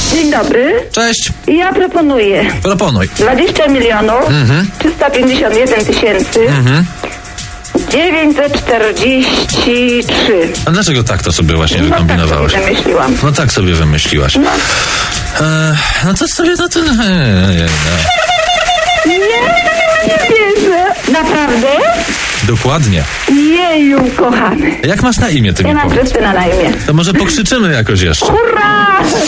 Dzień dobry. Cześć. Ja proponuję Proponuj. 20 milionów 351 tysięcy 943. A dlaczego tak to sobie właśnie wykombinowałaś? Tak sobie wymyśliłam. No tak sobie wymyśliłaś. No to sobie no to... Nie wierzę. Naprawdę? Dokładnie. Jeju, kochany. Jak masz na imię, ty Ja mi mam powiedz? Krystyna na imię. To może pokrzyczymy jakoś jeszcze. Hurra!